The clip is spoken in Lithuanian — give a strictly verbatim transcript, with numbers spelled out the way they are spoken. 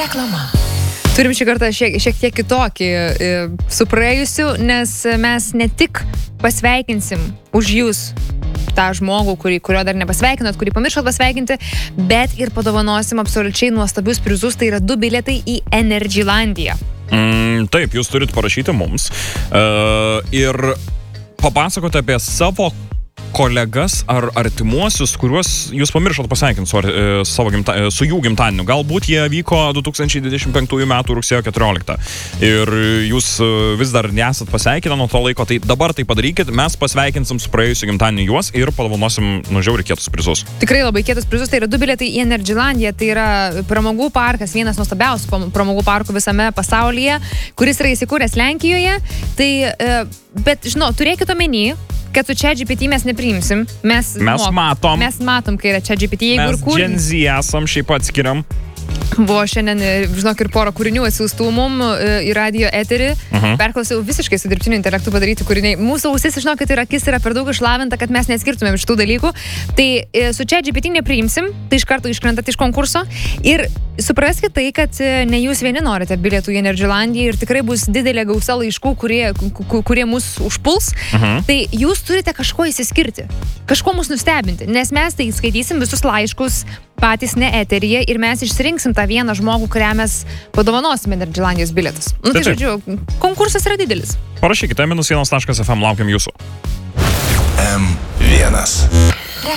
Reklama. Turim šį kartą šiek, šiek tiek kitokį e, su praėjusiu, nes mes ne tik pasveikinsim už jūs tą žmogų, kurį, kurio dar nepasveikinot, kurį pamiršot pasveikinti, bet ir padovanosim absoliučiai nuostabius prizus, tai yra du bilietai į Energylandiją. Mm, taip, jūs turit parašyti mums uh, ir papasakoti apie savo kolegas ar artimuosius, kuriuos jūs pamiršot pasveikinti su, e, savo gimta, e, su jų gimtadieniu. Galbūt jie vyko du tūkstančiai dvidešimt penktųjų metų rugsėjo keturioliktą. Ir jūs vis dar nesat pasveikinę nuo to laiko, tai dabar tai padarykit, mes pasveikinsim su praėjusiu gimtadieniu juos ir padovanosim nužiauriai kietus prizus. Tikrai labai kietus prizus, tai yra du bilietai į Energylandiją, tai yra pramogų parkas, vienas nuostabiausių pramogų parkų visame pasaulyje, kuris yra įsikūręs Lenkijoje. Tai, e, bet, žinau, turėkit omeny, kad su ChatGPT mes nepriimsim. Mes, mes mok, matom. Mes matom, kai yra ChatGPT. Jeigu mes kur... Gen Z esam, šiaip atskiriam. Buvo šiandien, žinok, ir porą kūrinių atsiųstų mum į radijo eterį. Uh-huh. Perklausiau visiškai su dirbtiniu intelektu padaryti kūriniai. Mūsų ausis, žinok, kad ir akis yra per daug išlavinta, kad mes neskirtumėm šitų dalykų. Tai su ChatGPT nepriimsim, tai iš karto iškrentat iš konkurso. Ir supraskite tai, kad ne jūs vieni norite bilietų į Energylandiją ir tikrai bus didelė gausa laiškų, kurie, kurie mus užpuls. Uh-huh. Tai jūs turite kažko įsiskirti, kažko mus nustebinti, nes mes tai skaitysim visus laiškus patys ne eteryje ir mes išsirinksim tą vieną žmogų, kurią mes padovanosim Energylandijos bilietus. Nu, tai, žodžiu, konkursas yra didelis. Parašykite minus vienas taškas ef em, laukiam jūsų. M vienas.